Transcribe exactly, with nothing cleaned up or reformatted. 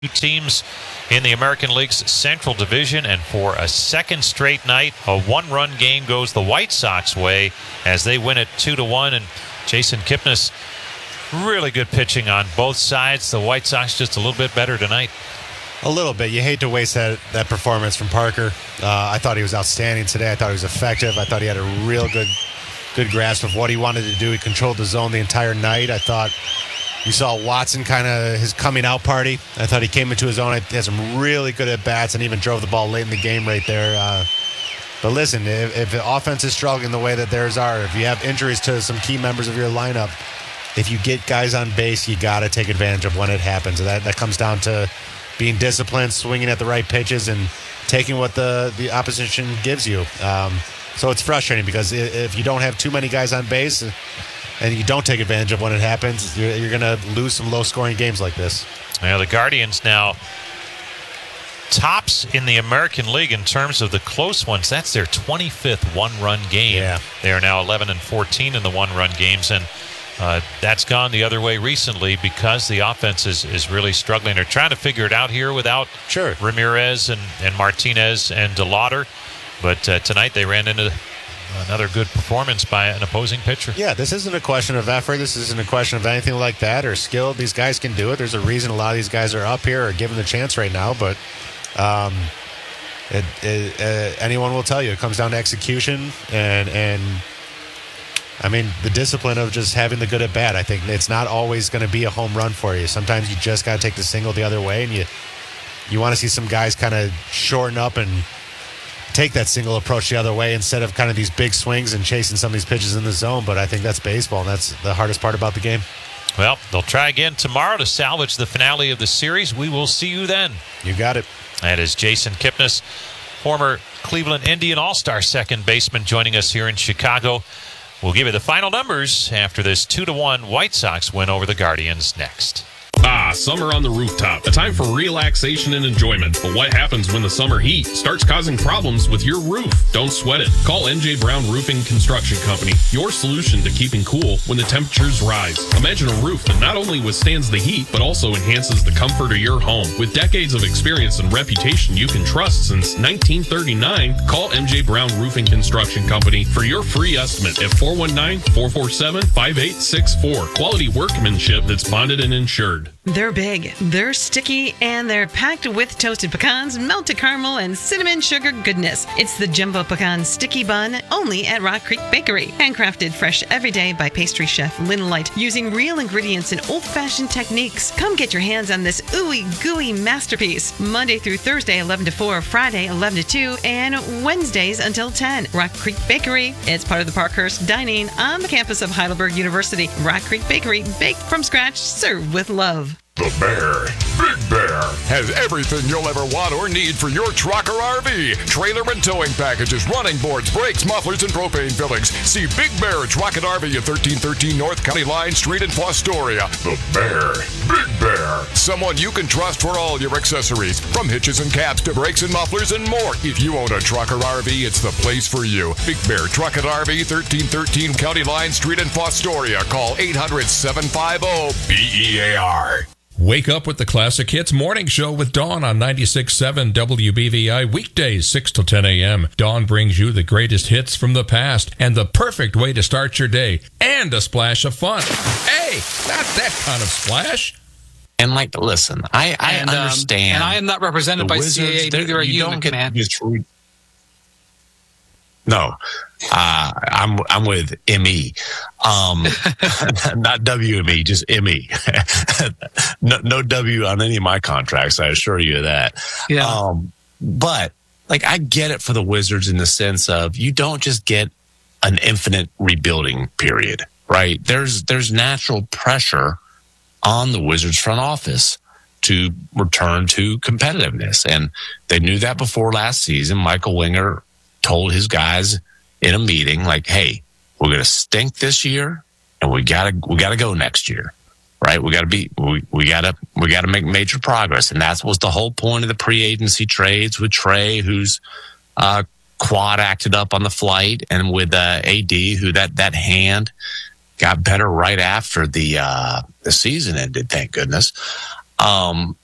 Two teams in the American League's Central Division, and for a second straight night, a one-run game goes the White Sox way as they win it two to one. And Jason Kipnis, really good pitching on both sides. The White Sox just a little bit better tonight. A little bit. You hate to waste that, that performance from Parker. Uh, I thought he was outstanding today. I thought he was effective. I thought he had a real good, good grasp of what he wanted to do. He controlled the zone the entire night. I thought. You saw Watson kind of his coming out party. I thought he came into his own. He had some really good at bats and even drove the ball late in the game right there. Uh, but listen, if, if the offense is struggling the way that theirs are, if you have injuries to some key members of your lineup, if you get guys on base, you got to take advantage of when it happens. And that, that comes down to being disciplined, swinging at the right pitches, and taking what the, the opposition gives you. Um, so it's frustrating because if you don't have too many guys on base and you don't take advantage of when it happens, you're, you're going to lose some low-scoring games like this. Yeah, the Guardians now tops in the American League in terms of the close ones. That's their twenty-fifth one-run game. Yeah. They are now eleven and fourteen in the one-run games, and uh, that's gone the other way recently because the offense is, is really struggling. They're trying to figure it out here without sure. Ramirez and, and Martinez and DeLauder, but uh, tonight they ran into another good performance by an opposing pitcher. Yeah, this isn't a question of effort. This isn't a question of anything like that or skill. These guys can do it. There's a reason a lot of these guys are up here or given the chance right now. But um, it, it, uh, anyone will tell you it comes down to execution and and I mean the discipline of just having the good at bat. I think it's not always going to be a home run for you. Sometimes you just got to take the single the other way, and you you want to see some guys kind of shorten up and take that single approach the other way instead of kind of these big swings and chasing some of these pitches in the zone. But I think that's baseball, and that's the hardest part about the game. Well, they'll try again tomorrow to salvage the finale of the series. We will see you then. You got it. That is Jason Kipnis, former Cleveland Indian All-Star second baseman, joining us here in Chicago. We'll give you the final numbers after this two to one White Sox win over the Guardians next. Ah, summer on the rooftop. A time for relaxation and enjoyment. But what happens when the summer heat starts causing problems with your roof? Don't sweat it. Call M J Brown Roofing Construction Company, your solution to keeping cool when the temperatures rise. Imagine a roof that not only withstands the heat, but also enhances the comfort of your home. With decades of experience and reputation you can trust since nineteen thirty-nine, call M J Brown Roofing Construction Company for your free estimate at four one nine, four four seven, five eight six four. Quality workmanship that's bonded and insured. They're big, they're sticky, and they're packed with toasted pecans, melted caramel, and cinnamon sugar goodness. It's the Jumbo Pecan Sticky Bun, only at Rock Creek Bakery. Handcrafted fresh every day by pastry chef Lynn Light, using real ingredients and old-fashioned techniques. Come get your hands on this ooey gooey masterpiece. Monday through Thursday, eleven to four, Friday, eleven to two, and Wednesdays until ten. Rock Creek Bakery. It's part of the Parkhurst Dining on the campus of Heidelberg University. Rock Creek Bakery, baked from scratch, served with love. The Bear, Big Bear, has everything you'll ever want or need for your truck or R V. Trailer and towing packages, running boards, brakes, mufflers, and propane fillings. See Big Bear Truck and R V at thirteen thirteen North County Line Street in Fostoria. The Bear, Big Bear, someone you can trust for all your accessories, from hitches and caps to brakes and mufflers and more. If you own a truck or R V, it's the place for you. Big Bear Truck and R V, thirteen thirteen County Line Street in Fostoria. Call eight hundred, seven five zero, B E A R. Wake up with the Classic Hits Morning Show with Dawn on ninety-six point seven W B V I, weekdays six to ten a.m. Dawn brings you the greatest hits from the past and the perfect way to start your day, and a splash of fun. Hey, not that kind of splash. And like, listen, I, I and, understand. Um, and I am not represented by Wizards, C A A, neither are you, don't get man. just re- No, uh, I'm I'm with M E, um, not W M E, just M E. no, no W on any of my contracts, I assure you of that. Yeah. Um, but like, I get it for the Wizards in the sense of you don't just get an infinite rebuilding period, right? There's there's natural pressure on the Wizards front office to return to competitiveness, and they knew that before last season. Michael Winger told his guys in a meeting, like, hey, we're going to stink this year and we got to, we got to go next year. Right. We got to be, we, we got to, we got to make major progress. And that was the whole point of the pre-agency trades with Trey, who's, uh, quad acted up on the flight, and with, uh, A D, who that, that hand got better right after the, uh, the season ended. Thank goodness. Um,